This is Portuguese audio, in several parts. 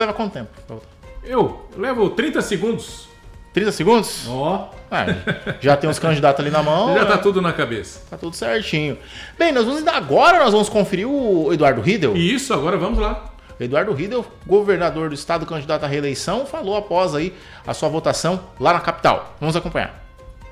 Leva quanto tempo? Eu levo 30 segundos. 30 segundos? Ó. Já tem os candidatos ali na mão. Já tá tudo na cabeça. Tá tudo certinho. Bem, agora nós vamos conferir o Eduardo Riedel. Isso, agora vamos lá. Eduardo Riedel, governador do estado, candidato à reeleição, falou após aí a sua votação lá na capital. Vamos acompanhar.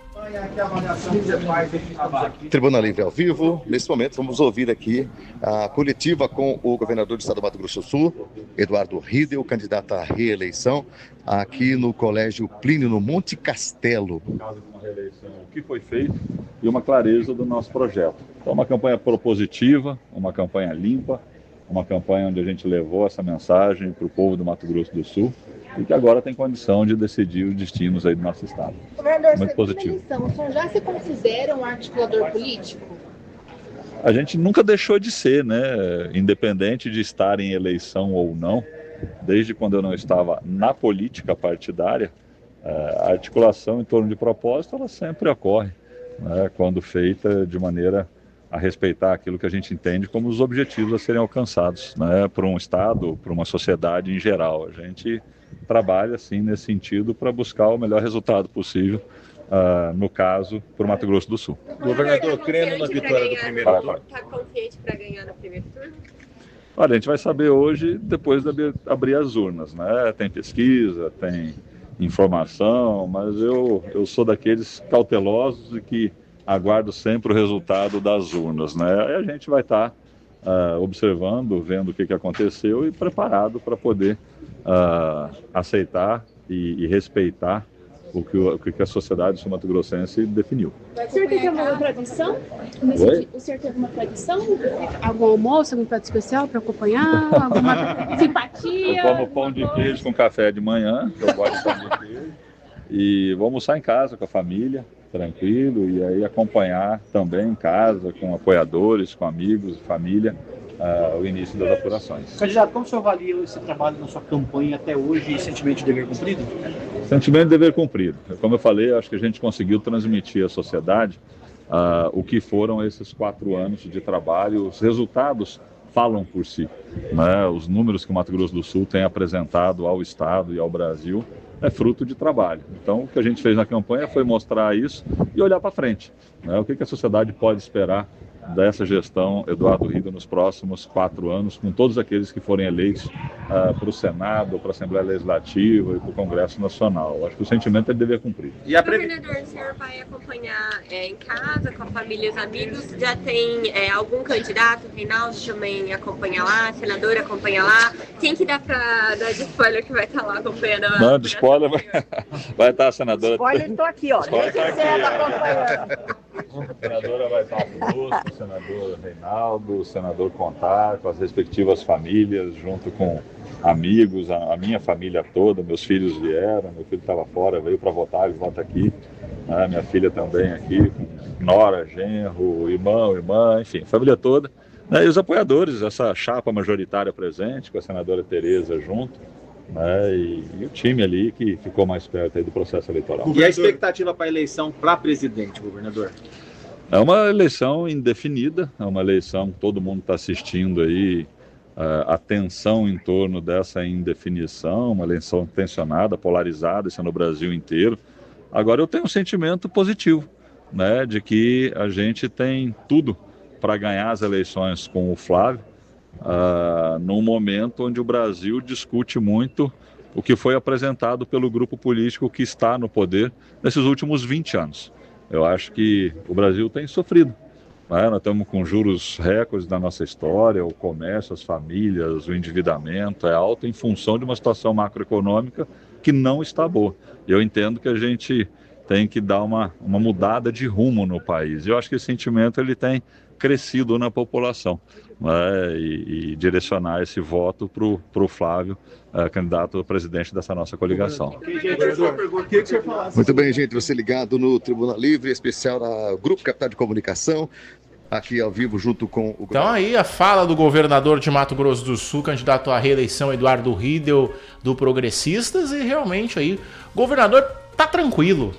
Tribuna Livre ao vivo. Nesse momento vamos ouvir aqui a coletiva com o governador do estado do Mato Grosso do Sul, Eduardo Riedel, candidato à reeleição, aqui no Colégio Plínio, no Monte Castelo. Uma reeleição, o que foi feito e uma clareza do nosso projeto. Então, uma campanha propositiva, uma campanha limpa, uma campanha onde a gente levou essa mensagem para o povo do Mato Grosso do Sul e que agora tem condição de decidir os destinos aí do nosso estado. Governador, muito positivo. Eleição, o senhor já se considera um articulador político? A gente nunca deixou de ser, né? Independente de estar em eleição ou não, desde quando eu não estava na política partidária, a articulação em torno de propósito ela sempre ocorre, né? Quando feita de maneira a respeitar aquilo que a gente entende como os objetivos a serem alcançados, né, para um Estado, para uma sociedade em geral. A gente trabalha, assim, nesse sentido, para buscar o melhor resultado possível, no caso, para o Mato Grosso do Sul. Governador, crendo na vitória do primeiro turno. Está confiante para ganhar no primeiro turno? Olha, a gente vai saber hoje, depois de abrir as urnas, né? Tem pesquisa, tem informação, mas eu sou daqueles cautelosos e que aguardo sempre o resultado das urnas, né? Aí a gente vai estar observando, vendo o que aconteceu e preparado para poder aceitar e respeitar o que a sociedade sul-mato-grossense definiu. O senhor teve alguma tradição? O senhor teve uma tradição? Algum almoço, algum prato especial para acompanhar? Alguma simpatia? Eu como pão de queijo com café de manhã, eu gosto de pão de queijo, e vou almoçar em casa com a família, tranquilo, e aí acompanhar também em casa, com apoiadores, com amigos, família, o início das apurações. Candidato, como o senhor avalia esse trabalho na sua campanha até hoje e sentimento de dever cumprido? Sentimento de dever cumprido. Como eu falei, acho que a gente conseguiu transmitir à sociedade o que foram esses 4 anos de trabalho. Os resultados falam por si, né? Os números que o Mato Grosso do Sul tem apresentado ao Estado e ao Brasil é fruto de trabalho. Então, o que a gente fez na campanha foi mostrar isso e olhar para frente, né? O que a sociedade pode esperar dessa gestão Eduardo Riedel nos próximos 4 anos, com todos aqueles que forem eleitos para o Senado, para a Assembleia Legislativa e para o Congresso Nacional. Acho que o sentimento é de dever cumprido. E governador, o senhor vai acompanhar em casa, com a família e os amigos? Já tem algum candidato? Reinaldo também acompanha lá, senador acompanha lá. Quem que dá para dar de spoiler que vai estar lá acompanhando? Não, de spoiler vai estar a senadora. Spoiler, estou aqui, ó. Spoiler tá acompanhando. A senadora vai estar conosco, o senador Reinaldo, o senador Contar, com as respectivas famílias, junto com amigos, a minha família toda, meus filhos vieram, meu filho estava fora, veio para votar, ele vota aqui, né? Minha filha também aqui, com nora, genro, irmã, enfim, família toda, né? E os apoiadores, essa chapa majoritária presente, com a senadora Tereza junto, né? E o time ali que ficou mais perto aí do processo eleitoral. E a expectativa para a eleição para presidente, governador? É uma eleição indefinida, é uma eleição que todo mundo está assistindo aí, a tensão em torno dessa indefinição, uma eleição tensionada, polarizada, isso é no Brasil inteiro. Agora eu tenho um sentimento positivo, né, de que a gente tem tudo para ganhar as eleições com o Flávio, num momento onde o Brasil discute muito o que foi apresentado pelo grupo político que está no poder nesses últimos 20 anos. Eu acho que o Brasil tem sofrido, né? Nós estamos com juros recordes da nossa história, o comércio, as famílias, o endividamento é alto em função de uma situação macroeconômica que não está boa. Eu entendo que a gente tem que dar uma mudada de rumo no país. Eu acho que esse sentimento ele tem crescido na população, né? E direcionar esse voto para o Flávio, candidato a presidente dessa nossa coligação. Muito bem, gente, você ligado no Tribuna Livre, especial da Grupo Capital de Comunicação, aqui ao vivo junto com o... Então aí a fala do governador de Mato Grosso do Sul, candidato à reeleição, Eduardo Riedel, do Progressistas, e realmente aí o governador tá tranquilo,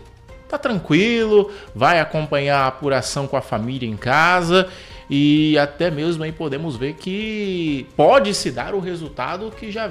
vai acompanhar a apuração com a família em casa e até mesmo aí podemos ver que pode se dar o resultado que já